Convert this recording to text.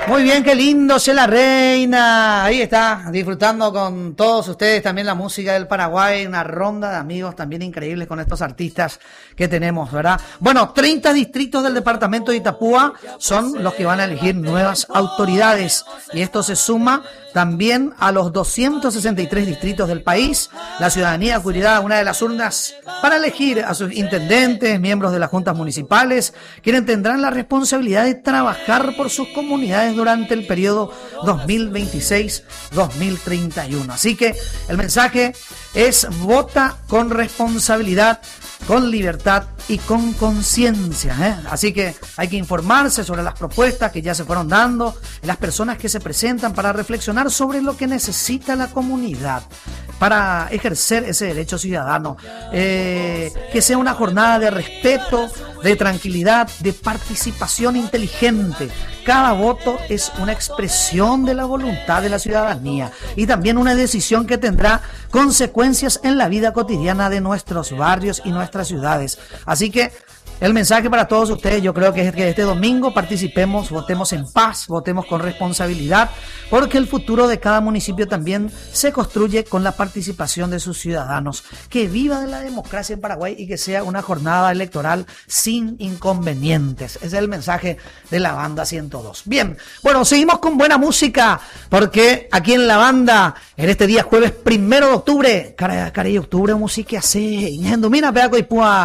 Muy bien, qué lindo, la Reina. Ahí está, disfrutando con todos ustedes también la música del Paraguay. Una ronda de amigos también increíbles con estos artistas que tenemos, ¿verdad? Bueno, 30 distritos del departamento de Itapúa son los que van a elegir nuevas autoridades. Y esto se suma también a los 263 distritos del país. La ciudadanía acudirá a una de las urnas para elegir a sus intendentes, miembros de las juntas municipales, quienes tendrán la responsabilidad de trabajar por sus comunidades durante el periodo 2026-2031. Así que el mensaje es: vota con responsabilidad, con libertad y con conciencia, ¿eh? Así que hay que informarse sobre las propuestas que ya se fueron dando, las personas que se presentan para reflexionar sobre lo que necesita la comunidad para ejercer ese derecho ciudadano. Que sea una jornada de respeto, de tranquilidad, de participación inteligente. Cada voto es una expresión de la voluntad de la ciudadanía y también una decisión que tendrá consecuencias en la vida cotidiana de nuestros barrios y nuestras ciudades. Así que el mensaje para todos ustedes, yo creo que es que este domingo participemos, votemos en paz, votemos con responsabilidad, porque el futuro de cada municipio también se construye con la participación de sus ciudadanos. Que viva de la democracia en Paraguay y que sea una jornada electoral sin inconvenientes. Ese es el mensaje de la banda 102. Bien, bueno, seguimos con buena música, porque aquí en la banda, en este día jueves 1 de octubre, cara de octubre, música así, mira, pega y pua.